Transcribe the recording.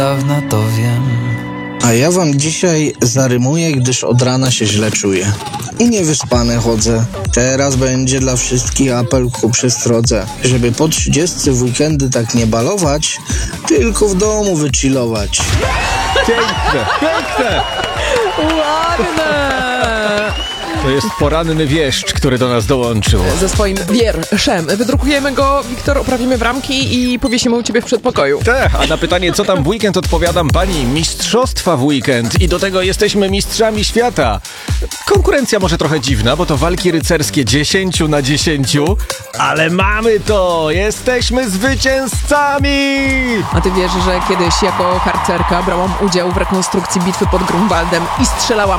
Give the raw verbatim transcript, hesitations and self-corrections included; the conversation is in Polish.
dawna to wiem. A ja wam dzisiaj zarymuję, gdyż od rana się źle czuję. I niewyspany chodzę. Teraz będzie dla wszystkich apel ku przestrodze, żeby po trzydziestce w weekendy tak nie balować, tylko w domu wychillować. Piękne, piękne! Ładne! To jest poranny wieszcz, który do nas dołączył. Ze swoim wierszem. Wydrukujemy go, Wiktor, oprawimy w ramki i powiesimy u ciebie w przedpokoju. Tak, a na pytanie, co tam w weekend, odpowiadam pani, mistrzostwa w weekend i do tego jesteśmy mistrzami świata. Konkurencja może trochę dziwna, bo to walki rycerskie dziesięć na dziesięć, ale mamy to! Jesteśmy zwycięzcami! A ty wiesz, że kiedyś jako harcerka brałam udział w rekonstrukcji bitwy pod Grunwaldem i strzelałam